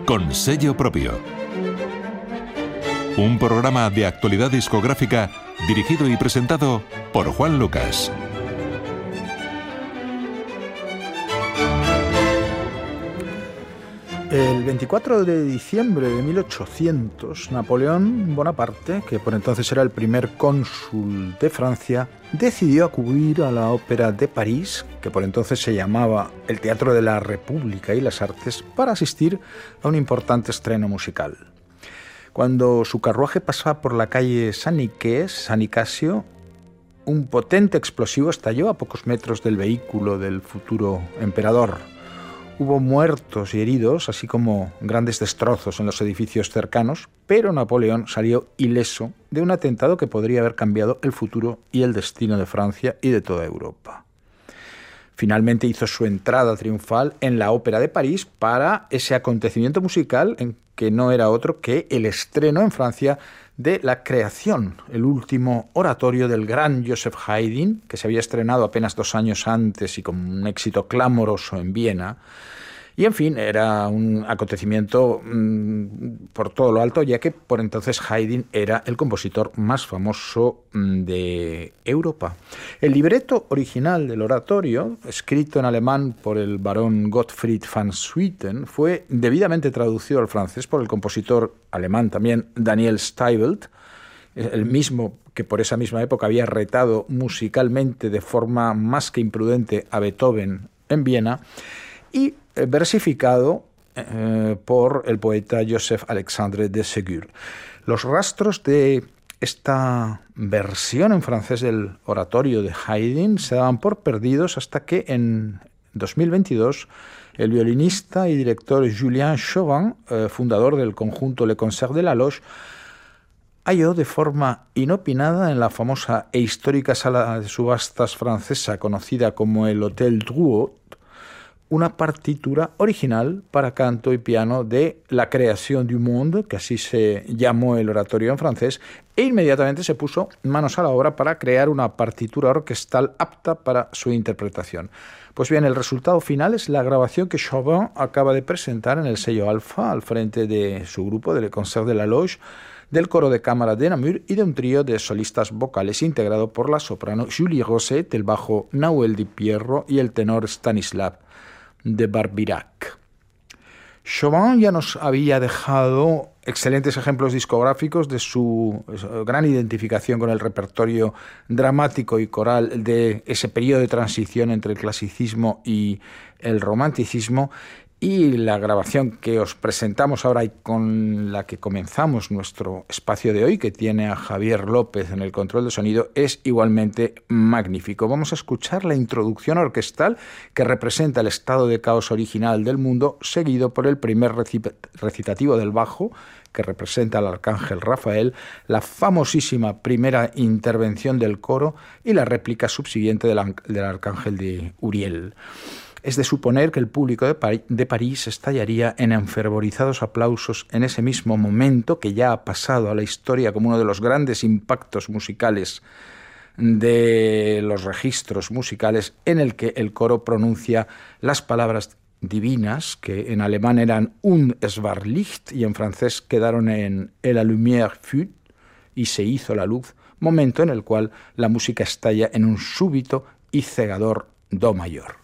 con sello propio. Un programa de actualidad discográfica dirigido y presentado por Juan Lucas. El 24 de diciembre de 1800, Napoleón Bonaparte, que por entonces era el primer cónsul de Francia, decidió acudir a la Ópera de París, que por entonces se llamaba el Teatro de la República y las Artes, para asistir a un importante estreno musical. Cuando su carruaje pasaba por la calle San Nicasio, un potente explosivo estalló a pocos metros del vehículo del futuro emperador. Hubo muertos y heridos, así como grandes destrozos en los edificios cercanos, pero Napoleón salió ileso de un atentado que podría haber cambiado el futuro y el destino de Francia y de toda Europa. Finalmente hizo su entrada triunfal en la Ópera de París para ese acontecimiento musical en que no era otro que el estreno en Francia de La Creación, el último oratorio del gran Joseph Haydn, que se había estrenado apenas 2 años antes y con un éxito clamoroso en Viena. Y, en fin, era un acontecimiento por todo lo alto, ya que por entonces Haydn era el compositor más famoso de Europa. El libreto original del oratorio, escrito en alemán por el barón Gottfried van Swieten, fue debidamente traducido al francés por el compositor alemán también Daniel Steibelt, el mismo que por esa misma época había retado musicalmente de forma más que imprudente a Beethoven en Viena, y versificado por el poeta Joseph Alexandre de Ségur. Los rastros de esta versión en francés del oratorio de Haydn se daban por perdidos hasta que en 2022 el violinista y director Julien Chauvin, fundador del conjunto Le Concert de la Loge, halló de forma inopinada en la famosa e histórica sala de subastas francesa conocida como el Hôtel Drouot una partitura original para canto y piano de La Création du Monde, que así se llamó el oratorio en francés, e inmediatamente se puso manos a la obra para crear una partitura orquestal apta para su interpretación. Pues bien, el resultado final es la grabación que Chauvin acaba de presentar en el sello Alpha, al frente de su grupo de Le Concert de la Loge, del coro de cámara de Namur y de un trío de solistas vocales integrado por la soprano Julie Rosset, el bajo Nahuel Di Pierro y el tenor Stanislav de Barbirac. Chauvin ya nos había dejado excelentes ejemplos discográficos de su gran identificación con el repertorio dramático y coral de ese periodo de transición entre el clasicismo y el romanticismo, y la grabación que os presentamos ahora y con la que comenzamos nuestro espacio de hoy, que tiene a Javier López en el control de sonido, es igualmente magnífico. Vamos a escuchar la introducción orquestal que representa el estado de caos original del mundo, seguido por el primer recitativo del bajo, que representa al arcángel Rafael, la famosísima primera intervención del coro y la réplica subsiguiente del arcángel de Uriel. Es de suponer que el público de París estallaría en enfervorizados aplausos en ese mismo momento, que ya ha pasado a la historia como uno de los grandes impactos musicales de los registros musicales, en el que el coro pronuncia las palabras divinas, que en alemán eran und es war Licht y en francés quedaron en et la lumière fut, y se hizo la luz, momento en el cual la música estalla en un súbito y cegador do mayor.